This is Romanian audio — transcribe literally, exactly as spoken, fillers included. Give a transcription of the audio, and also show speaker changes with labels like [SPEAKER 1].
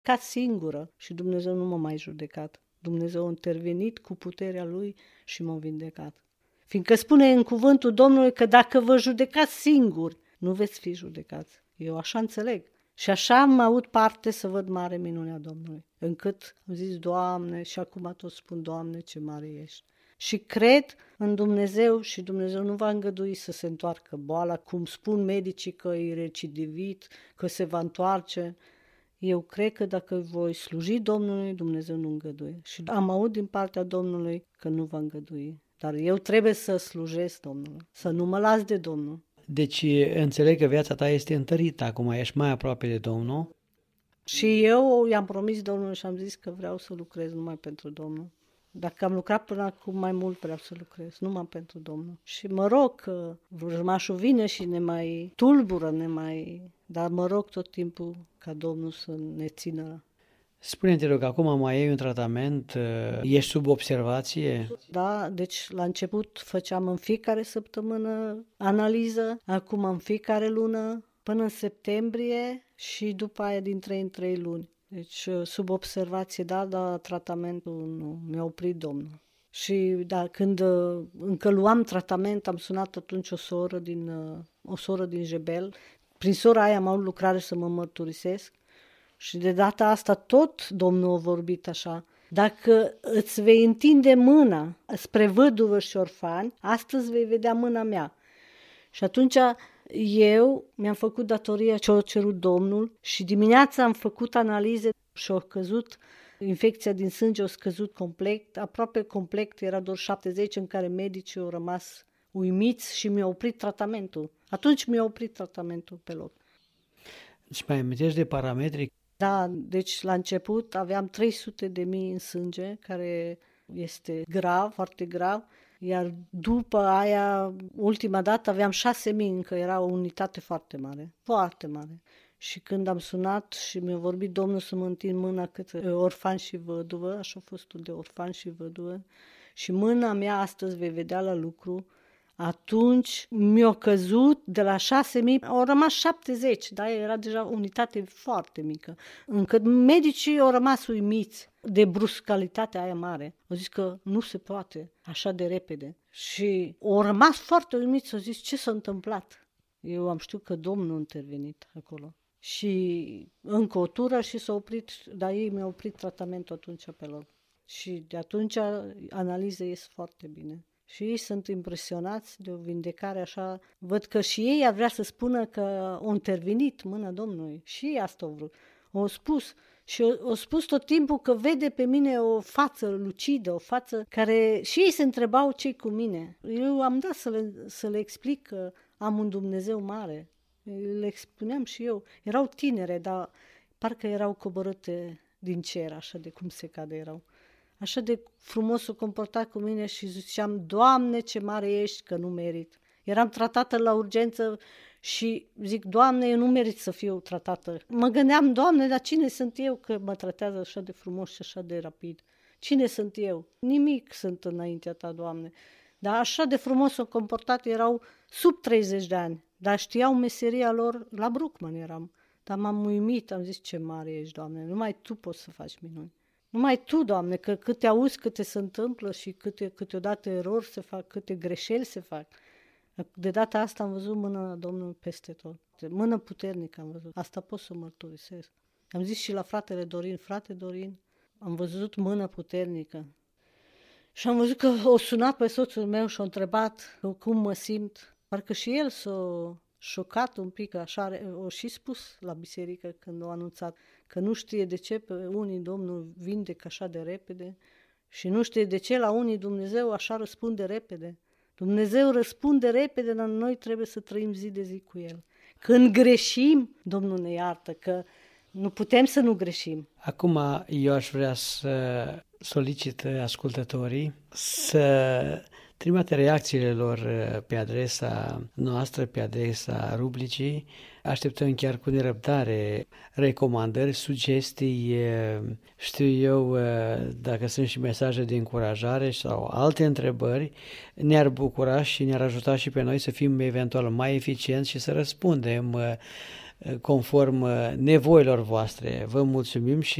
[SPEAKER 1] ca singură și Dumnezeu nu m-a mai judecat. Dumnezeu a intervenit cu puterea Lui și m-a vindecat. Fiindcă spune în cuvântul Domnului că dacă vă judecați singuri, nu veți fi judecați. Eu așa înțeleg. Și așa am avut parte să văd mare minunea Domnului. Încât am zis, Doamne, și acum tot spun, Doamne, ce mare ești. Și cred în Dumnezeu și Dumnezeu nu va îngădui să se întoarcă boala, cum spun medicii că e recidivit, că se va întoarce. Eu cred că dacă voi sluji Domnului, Dumnezeu nu îngăduie. Și am auzit din partea Domnului că nu va îngădui. Dar eu trebuie să slujesc Domnului, să nu mă las de Domnul.
[SPEAKER 2] Deci înțeleg că viața ta este întărită acum, ești mai aproape de Domnul.
[SPEAKER 1] Și eu i-am promis Domnului și am zis că vreau să lucrez numai pentru Domnul. Dacă am lucrat până acum mai mult, vreau să lucrez, numai pentru Domnul. Și mă rog că vrăjmașul vine și ne mai tulbură, ne mai... Dar mă rog tot timpul ca Domnul să ne țină.
[SPEAKER 2] Spune-te, rog, acum mai ai un tratament, ești sub observație?
[SPEAKER 1] Da, deci la început făceam în fiecare săptămână analiză, acum în fiecare lună, până în septembrie și după aia din trei în trei luni. Deci sub observație, da, dar tratamentul nu, mi-a oprit Domnul. Și da, când încă luam tratament, am sunat atunci o soră din, o soră din Jebel. Prin sora aia am avut lucrare să mă mărturisesc. Și de data asta tot Domnul a vorbit așa. Dacă îți vei întinde mâna spre văduvă și orfani, astăzi vei vedea mâna mea. Și atunci eu mi-am făcut datoria ce a cerut Domnul și dimineața am făcut analize și a căzut, infecția din sânge a scăzut complet, aproape complet, era doar șaptezeci, în care medicii au rămas uimiți și mi-au oprit tratamentul. Atunci mi-au oprit tratamentul pe loc.
[SPEAKER 2] Îți mai amintești de parametri?
[SPEAKER 1] Da, deci la început aveam trei sute de mii în sânge, care este grav, foarte grav, iar după aia, ultima dată, aveam șase mii, încă era o unitate foarte mare, foarte mare. Și când am sunat și mi-a vorbit Domnul să mă întind mâna către orfan și văduvă, așa a fost de orfan și văduvă, și mâna mea astăzi vei vedea la lucru, atunci mi-a căzut de la șase mii, au rămas șaptezeci, da? Era deja o unitate foarte mică, încât medicii au rămas uimiți de bruscalitatea aia mare. Au zis că nu se poate așa de repede. Și au rămas foarte uimiți, au zis ce s-a întâmplat. Eu am știut că Domnul a intervenit acolo. Și încă o tură și s-a oprit, dar ei mi-au oprit tratamentul atunci pe lor. Și de atunci analiza ies foarte bine. Și ei sunt impresionați de o vindecare așa. Văd că și ei ar vrea să spună că a intervenit mâna Domnului. Și ei asta au vrut. Au spus. Și au, au spus tot timpul că vede pe mine o față lucidă, o față care... Și ei se întrebau ce-i cu mine. Eu am dat să le, să le explic că am un Dumnezeu mare. Le expuneam și eu. Erau tinere, dar parcă erau coborâte din cer, așa de cum se cade erau. Așa de frumos s-o comporta cu mine și ziceam, Doamne, ce mare ești, că nu merit. Eram tratată la urgență și zic, Doamne, eu nu merit să fiu tratată. Mă gândeam, Doamne, dar cine sunt eu că mă tratează așa de frumos și așa de rapid? Cine sunt eu? Nimic sunt înaintea ta, Doamne. Dar așa de frumos s-o comportat, erau sub treizeci de ani, dar știau meseria lor, la Bruckmann eram. Dar m-am uimit, am zis, ce mare ești, Doamne, numai Tu poți să faci minuni. Numai Tu, Doamne, că câte auzi, câte se întâmplă și câte, câteodată erori se fac, câte greșeli se fac. De data asta am văzut mâna Domnului peste tot. Mână puternică am văzut. Asta pot să mărturisesc. Am zis și la fratele Dorin, frate Dorin, am văzut mână puternică. Și am văzut că o sunat pe soțul meu și a întrebat cum mă simt. Parcă și el s-a șocat un pic, așa, o și spus la biserică când a anunțat că nu știe de ce pe unii Domnul vindecă așa de repede și nu știe de ce la unii Dumnezeu așa răspunde repede. Dumnezeu răspunde repede, dar noi trebuie să trăim zi de zi cu El. Când greșim, Domnul ne iartă, că nu putem să nu greșim.
[SPEAKER 2] Acum eu aș vrea să solicit ascultătorii să trimite reacțiile lor pe adresa noastră, pe adresa rubricii. Așteptăm chiar cu nerăbdare recomandări, sugestii, știu eu, dacă sunt și mesaje de încurajare sau alte întrebări, ne-ar bucura și ne-ar ajuta și pe noi să fim eventual mai eficienți și să răspundem conform nevoilor voastre. Vă mulțumim și